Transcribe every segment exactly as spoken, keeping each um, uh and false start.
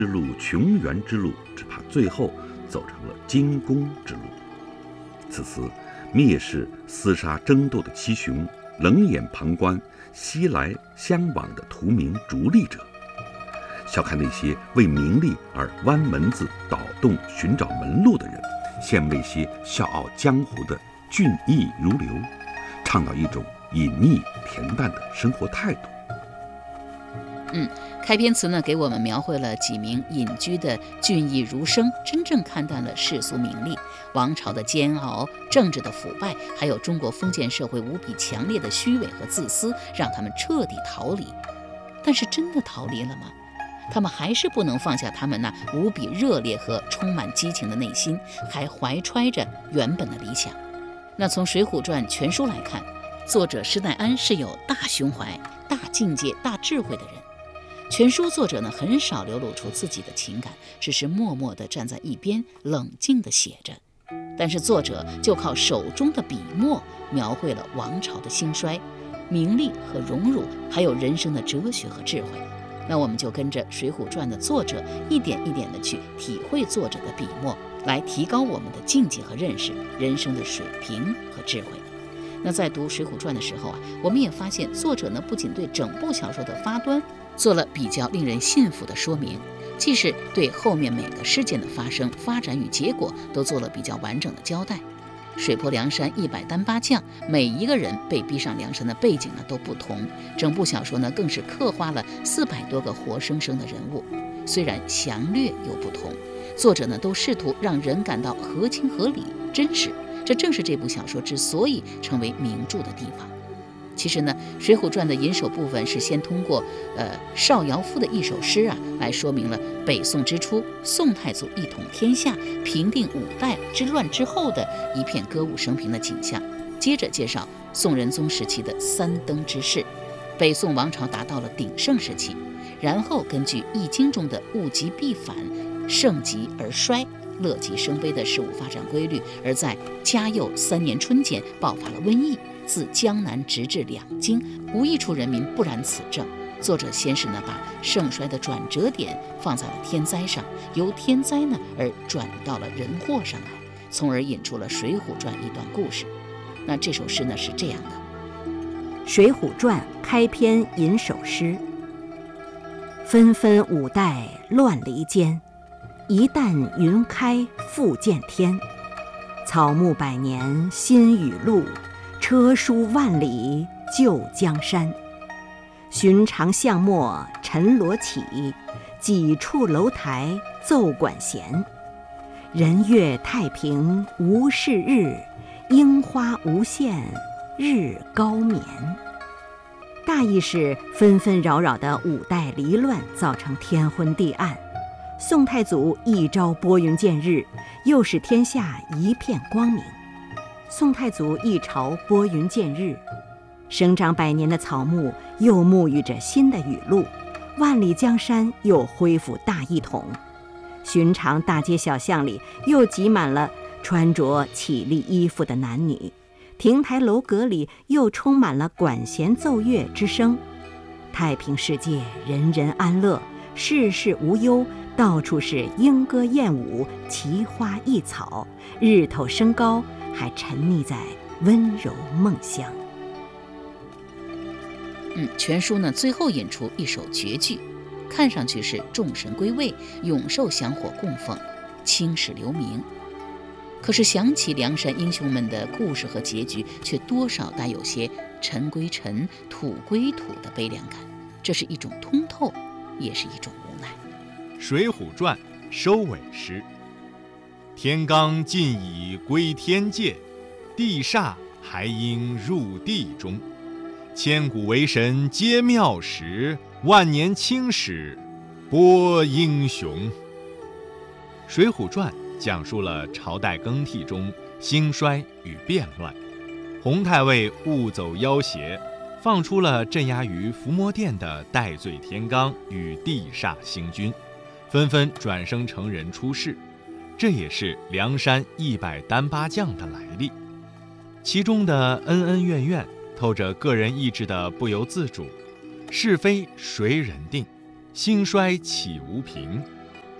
之路、穷源之路，只怕最后走成了惊弓之路。此次蔑视厮杀争斗的七雄，冷眼旁观熙来相往的图名逐利者，小看那些为名利而弯门子倒洞寻找门路的人，羡慕那些笑傲江湖的俊逸如流，倡导一种隐匿恬淡的生活态度。 嗯，开篇词呢，给我们描绘了几名隐居的俊逸儒生，真正看淡了世俗名利、王朝的煎熬、政治的腐败，还有中国封建社会无比强烈的虚伪和自私，让他们彻底逃离。但是真的逃离了吗？他们还是不能放下他们那无比热烈和充满激情的内心，还怀揣着原本的理想。那从《水浒传》全书来看，作者施耐庵是有大胸怀、大境界、大智慧的人。全书作者呢，很少流露出自己的情感，只是默默地站在一边，冷静地写着。但是作者就靠手中的笔墨，描绘了王朝的兴衰、名利和荣辱，还有人生的哲学和智慧。那我们就跟着《水浒传》的作者，一点一点地去体会作者的笔墨，来提高我们的境界和认识，人生的水平和智慧。那在读《水浒传》的时候啊，我们也发现作者呢，不仅对整部小说的发端做了比较令人信服的说明，既是对后面每个事件的发生、发展与结果都做了比较完整的交代。水泊梁山一百单八将，每一个人被逼上梁山的背景呢都不同，整部小说呢更是刻画了四百多个活生生的人物，虽然详略又不同，作者呢都试图让人感到合情合理、真实，这正是这部小说之所以成为名著的地方。其实呢，《水浒传》的引首部分是先通过呃邵尧夫的一首诗啊，来说明了北宋之初宋太祖一统天下、平定五代之乱之后的一片歌舞升平的景象。接着介绍宋仁宗时期的三登之势，北宋王朝达到了鼎盛时期。然后根据《易经》中的物极必反、盛极而衰、乐极生悲的事物发展规律，而在嘉佑三年春间爆发了瘟疫，自江南直至两京，无一处人民不染此症。作者先是呢把盛衰的转折点放在了天灾上，由天灾呢而转到了人祸上来，从而引出了《水浒传》一段故事。那这首诗呢是这样的： 《水浒传》开篇引首诗：纷纷五代乱离间，一旦云开复见天。草木百年新雨露，车书万里旧江山。寻常巷陌陈罗绮，几处楼台奏管弦。人月太平无事日，樱花无限日高眠。大意是纷纷扰扰的五代离乱造成天昏地暗，宋太祖一朝拨云见日，又使天下一片光明。宋太祖一朝拨云见日，生长百年的草木又沐浴着新的雨露，万里江山又恢复大一统。寻常大街小巷里又挤满了穿着绮丽衣服的男女，亭台楼阁里又充满了管弦奏乐之声。太平世界，人人安乐，世事无忧，到处是莺歌燕舞，奇花异草，日头升高，还沉溺在温柔梦乡。 嗯，全书呢最后引出一首绝句，看上去是众神归位，永寿香火供奉，青史留名。可是想起梁山英雄们的故事和结局，却多少带有些尘归尘、土归土的悲凉感。这是一种通透，也是一种无奈。 《水浒传》收尾诗：天罡尽已归天界，地煞还应入地中。千古为神皆妙时，万年青史播英雄。《水浒传》讲述了朝代更替中兴衰与变乱。洪太尉误走要挟，放出了镇压于伏魔殿的戴罪天罡与地煞星君，纷纷转生成人出世。这也是梁山一百单八将的来历。其中的恩恩怨怨，透着个人意志的不由自主，是非谁人定，兴衰岂无凭，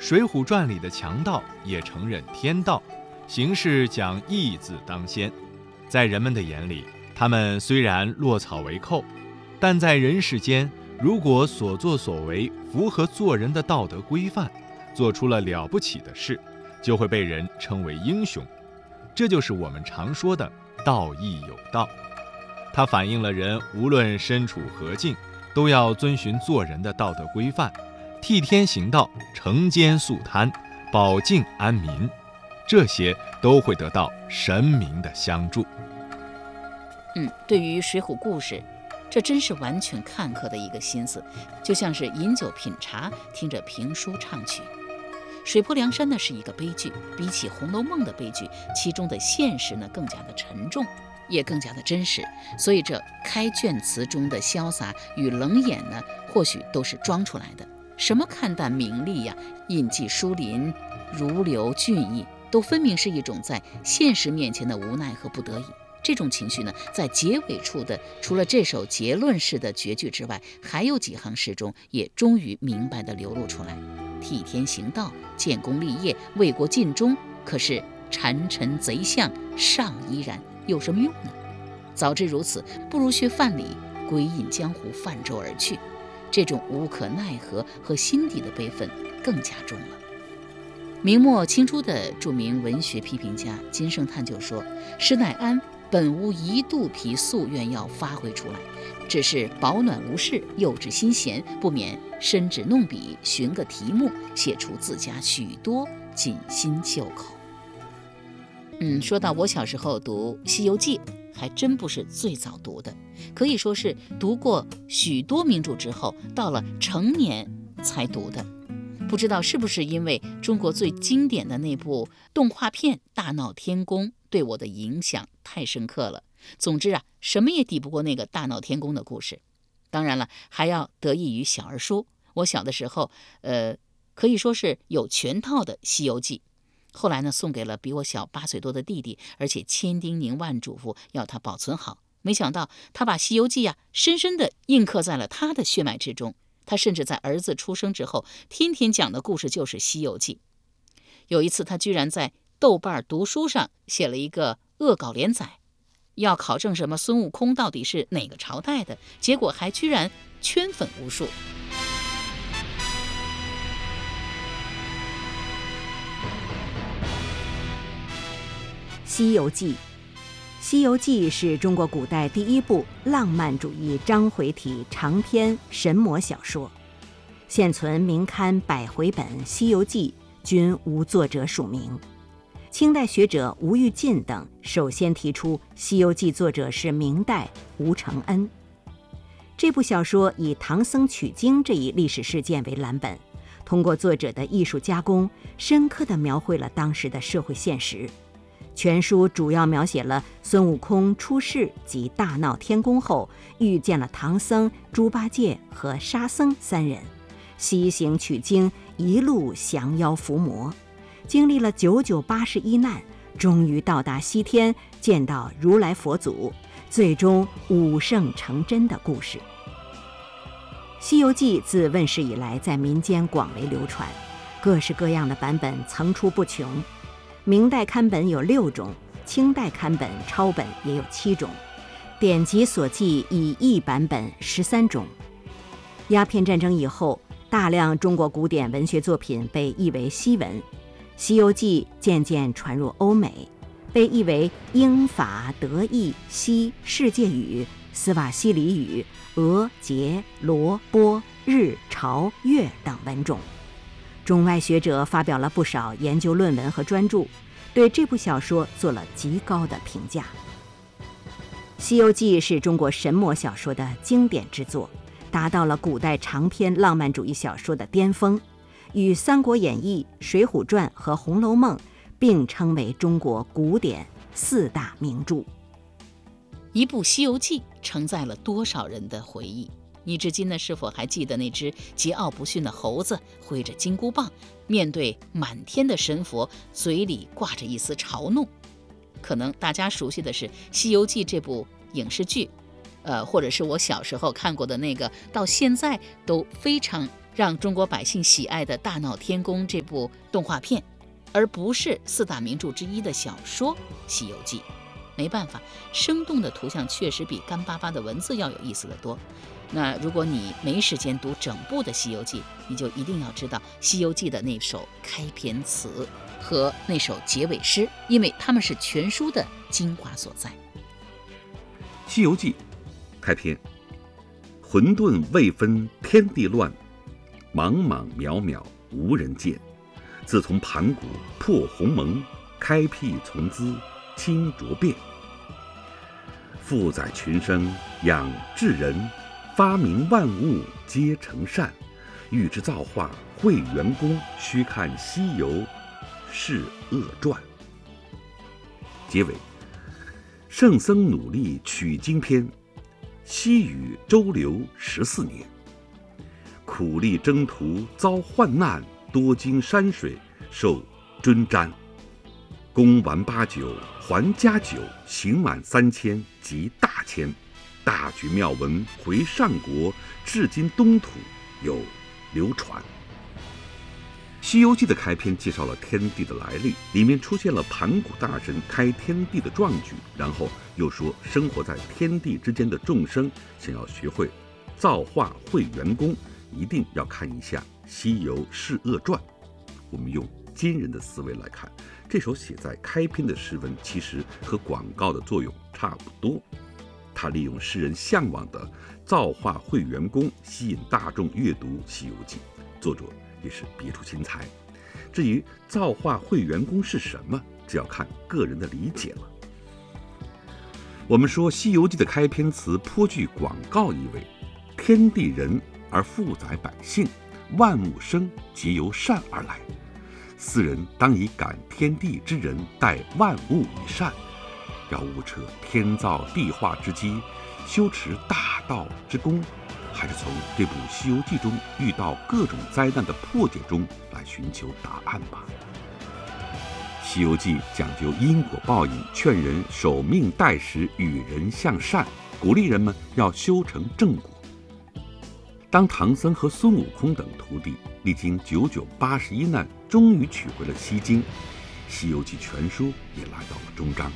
水浒传》里的强盗也承认天道，行事讲义字当先。在人们的眼里，他们虽然落草为寇，但在人世间，如果所作所为符合做人的道德规范，做出了了不起的事，就会被人称为英雄。这就是我们常说的道义有道。它反映了人无论身处何境，都要遵循做人的道德规范，替天行道，惩奸肃贪，保境安民，这些都会得到神明的相助。 嗯，对于水浒故事，这真是完全看客的一个心思，就像是饮酒品茶，听着评书唱曲。水泊梁山呢是一个悲剧，比起《红楼梦》的悲剧，其中的现实呢更加的沉重，也更加的真实。所以这开卷词中的潇洒与冷眼呢，或许都是装出来的。什么看淡名利呀、印记疏林、如流俊逸，都分明是一种在现实面前的无奈和不得已。这种情绪呢，在结尾处的除了这首结论式的绝句之外，还有几行诗中也终于明白地流露出来。替天行道，建功立业，为国尽忠，可是谗臣贼相尚依然，有什么用呢？早知如此，不如学范蠡，归隐江湖，泛舟而去。这种无可奈何和心底的悲愤更加重了。明末清初的著名文学批评家金圣叹就说，施耐庵本无一肚皮夙愿要发挥出来，只是饱暖无事，幼稚心闲，不免伸指弄笔，寻个题目，写出自家许多锦心绣口。嗯，说到我小时候读《西游记》，还真不是最早读的，可以说是读过许多名著之后，到了成年才读的。不知道是不是因为中国最经典的那部动画片《大闹天宫》对我的影响太深刻了。总之啊，什么也抵不过那个大闹天宫的故事。当然了，还要得益于小儿书。我小的时候，呃，可以说是有全套的《西游记》。后来呢，送给了比我小八岁多的弟弟，而且千叮咛万嘱咐要他保存好。没想到他把《西游记》啊，深深地印刻在了他的血脉之中。他甚至在儿子出生之后，天天讲的故事就是《西游记》。有一次，他居然在豆瓣读书上写了一个恶搞连载，要考证什么孙悟空到底是哪个朝代的，结果还居然圈粉无数。 西游记，西游记是中国古代第一部浪漫主义章回体长篇神魔小说，现存明刊百回本《西游记》均无作者署名。清代学者吴玉进等首先提出《西游记》作者是明代吴承恩。这部小说以唐僧取经这一历史事件为蓝本，通过作者的艺术加工，深刻地描绘了当时的社会现实。全书主要描写了孙悟空出世及大闹天宫后，遇见了唐僧、猪八戒和沙僧三人，西行取经，一路降妖伏魔，经历了九九八十一难，终于到达西天，见到如来佛祖，最终武圣成真的故事。《西游记》自问世以来，在民间广为流传，各式各样的版本层出不穷。明代刊本有六种，清代刊本抄本也有七种，典籍所记以译版本十三种。鸦片战争以后，大量中国古典文学作品被译为西文，《西游记》渐渐传入欧美，被译为英法德意西世界语、斯瓦西里语、俄捷罗波日朝越等文种。中外学者发表了不少研究论文和专著，对这部小说做了极高的评价。《西游记》是中国神魔小说的经典之作，达到了古代长篇浪漫主义小说的巅峰，与《三国演义》《水浒传》和《红楼梦》并称为中国古典四大名著。 一部《西游记》承载了多少人的回忆？你至今呢，是否还记得那只桀骜不驯的猴子挥着金箍棒，面对满天的神佛，嘴里挂着一丝嘲弄？可能大家熟悉的是《西游记》这部影视剧，呃，或者是我小时候看过的那个到现在都非常让中国百姓喜爱的大闹天宫这部动画片，而不是四大名著之一的小说《西游记》。没办法，生动的图像确实比干巴巴的文字要有意思得多。那如果你没时间读整部的《西游记》，你就一定要知道《西游记》的那首开篇词和那首结尾诗，因为它们是全书的精华所在。《 西游记》开篇：混沌未分天地乱，茫茫渺渺无人见。自从盘古破鸿蒙，开辟从兹清浊变。负载群生养智人，发明万物皆成善。欲知造化会元功，须看西游释厄传。结尾：圣僧努力取经篇，西域周流十四年，苦力征途遭患难，多经山水受尊瞻。功完八九还家九，行满三千即大千。大举妙文回上国，至今东土有流传。《西游记》的开篇介绍了天地的来历，里面出现了盘古大神开天地的壮举，然后又说生活在天地之间的众生想要学会造化会元功，一定要看一下《西游释厄传》。我们用今人的思维来看，这首写在开篇的诗文其实和广告的作用差不多。它利用诗人向往的造化会元功，吸引大众阅读《西游记》，作者也是别出心裁。至于造化会元功是什么，这要看个人的理解了。我们说《西游记》的开篇词颇具广告意味，天地人而富载百姓，万物生皆由善而来。斯人当以感天地之仁，待万物以善。要悟彻天造地化之机，修持大道之功，还是从这部《西游记》中遇到各种灾难的破解中来寻求答案吧。《西游记》讲究因果报应，劝人守命待时，与人向善，鼓励人们要修成正果。当唐僧和孙悟空等徒弟历经九九八十一难，终于取回了西经，《西游记》全书也来到了终章。《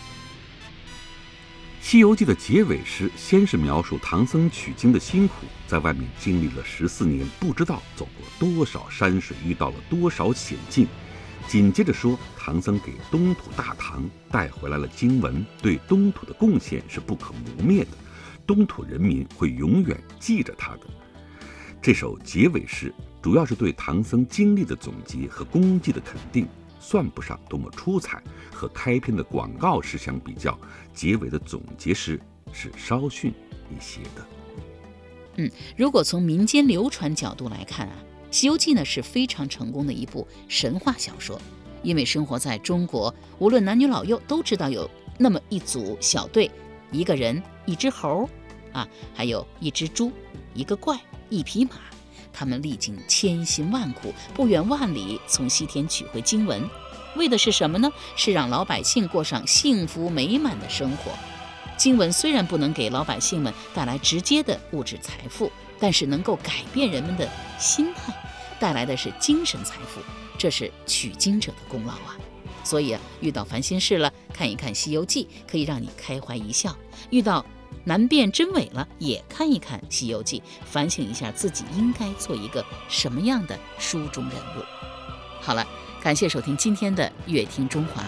西游记》的结尾诗先是描述唐僧取经的辛苦，在外面经历了十四年，不知道走过多少山水，遇到了多少险境。紧接着说，唐僧给东土大唐带回来了经文，对东土的贡献是不可磨灭的，东土人民会永远记着他的。这首结尾诗主要是对唐僧经历的总结和功绩的肯定，算不上多么出彩，和开篇的广告诗相比较，结尾的总结诗是稍逊一些的。 嗯，如果从民间流传角度来看啊，《西游记》呢是非常成功的一部神话小说，因为生活在中国，无论男女老幼都知道有那么一组小队，一个人，一只猴啊，还有一只猪，一个怪，一匹马。他们历经千辛万苦，不远万里从西天取回经文，为的是什么呢？是让老百姓过上幸福美满的生活。经文虽然不能给老百姓们带来直接的物质财富，但是能够改变人们的心态，带来的是精神财富，这是取经者的功劳啊！所以啊，遇到烦心事了，看一看《西游记》，可以让你开怀一笑；遇到难辨真伪了，也看一看《西游记》，反省一下自己应该做一个什么样的书中人物。好了，感谢收听今天的乐听中华。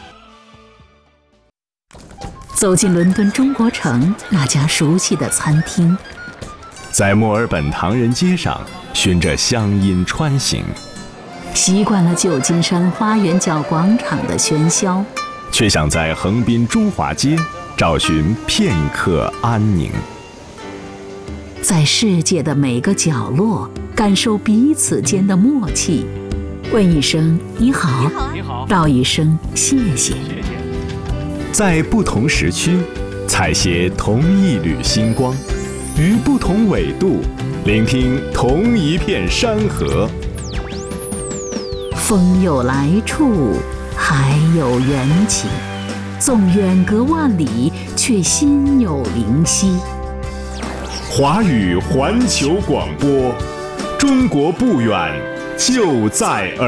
走进伦敦中国城那家熟悉的餐厅， 在墨尔本唐人街上循着乡音穿行， 习惯了旧金山花园角广场的喧嚣， 却想在横滨中华街找寻片刻安宁。 在世界的每个角落感受彼此间的默契，问一声你好， 你好， 道一声谢谢。 在不同时区采撷同一缕星光，于不同纬度聆听同一片山河。 风有来处，海有缘起，纵远隔万里，却心有灵犀。 华语环球广播， 中国不远，就在耳。